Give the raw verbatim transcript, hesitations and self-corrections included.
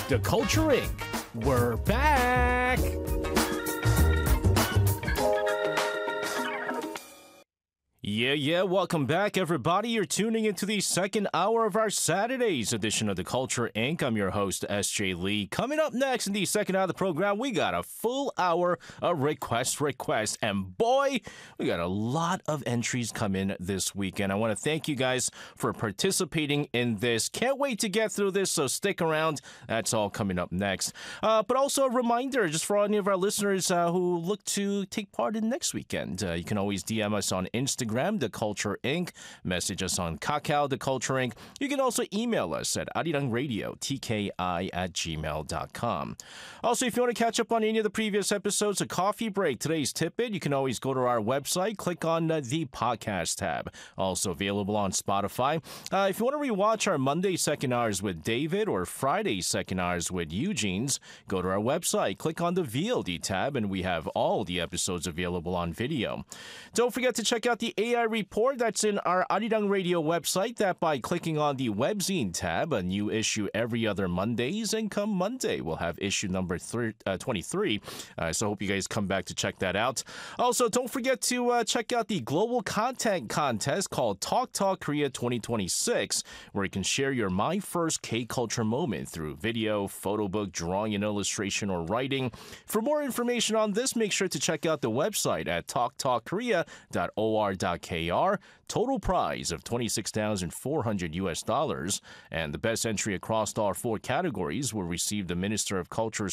The Culture Incorporated. We're back! Yeah, yeah, welcome back, everybody. You're tuning into the second hour of our Saturday's edition of The Culture Incorporated. I'm your host, S J Lee. Coming up next in the second hour of the program, we got a full hour of request requests. And boy, we got a lot of entries come in this weekend. I want to thank you guys for participating in this. Can't wait to get through this, so stick around. That's all coming up next. Uh, but also a reminder, just for any of our listeners uh, who look to take part in next weekend, uh, you can always D M us on Instagram. The Culture Incorporated. Message us on Kakao, The Culture Incorporated. You can also email us at arirangradio, T K I at gmail dot com. Also, if you want to catch up on any of the previous episodes of Coffee Break, today's tidbit, you can always go to our website, click on uh, the podcast tab. Also available on Spotify. Uh, if you want to rewatch our Monday second hours with David or Friday second hours with Eugene's, go to our website, click on the V O D tab, and we have all the episodes available on video. Don't forget to check out the A I report that's in our Arirang Radio website. That by clicking on the webzine tab, a new issue every other Mondays, and come Monday we'll have issue number thir- uh, twenty-three. Uh, so I hope you guys come back to check that out. Also, don't forget to uh, check out the global content contest called Talk Talk Korea twenty twenty-six, where you can share your My First K-Culture moment through video, photo book, drawing and illustration, or writing. For more information on this, make sure to check out the website at talk talk korea dot org dot k r. Total prize of twenty-six thousand four hundred U S dollars, and the best entry across all four categories will receive the Minister of Culture's